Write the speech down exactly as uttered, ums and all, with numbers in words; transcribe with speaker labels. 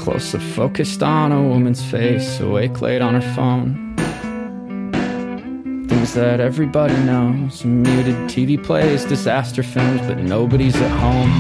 Speaker 1: close-up focused on a woman's face, awake late on her phone. Things that everybody knows, muted T V plays, disaster films, but nobody's at home.